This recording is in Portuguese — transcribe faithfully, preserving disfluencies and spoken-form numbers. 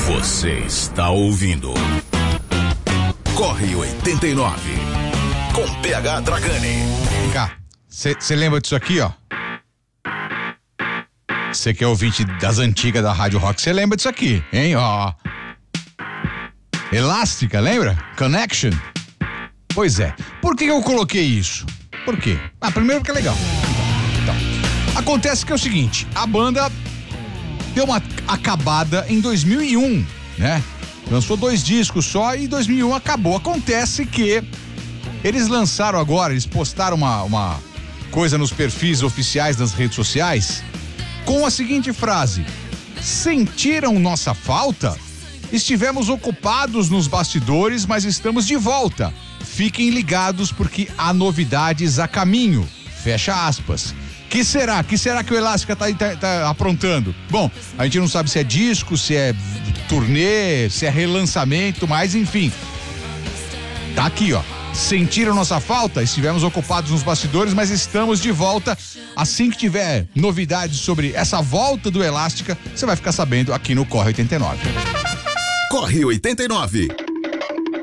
Você está ouvindo Corre oitenta e nove com P H Dragani. Vem cá, você lembra disso aqui, ó? Você que é ouvinte das antigas da Rádio Rock, você lembra disso aqui, hein? Ó. Elástica, lembra? Connection. Pois é. Por que eu coloquei isso? Por quê? Ah, primeiro porque é legal. Então, acontece que é o seguinte, a banda deu uma acabada em dois mil e um, né? Lançou dois discos só e em dois mil e um acabou. Acontece que eles lançaram agora, eles postaram uma, uma coisa nos perfis oficiais das redes sociais com a seguinte frase: sentiram nossa falta? Estivemos ocupados nos bastidores, mas estamos de volta. Fiquem ligados porque há novidades a caminho. Fecha aspas. Que será? Que será que o Elástica tá, tá, tá aprontando? Bom, a gente não sabe se é disco, se é turnê, se é relançamento, mas enfim. Tá aqui, ó. Sentiram nossa falta? Estivemos ocupados nos bastidores, mas estamos de volta. Assim que tiver novidades sobre essa volta do Elástica, você vai ficar sabendo aqui no Corre oitenta e nove. Corre oitenta e nove.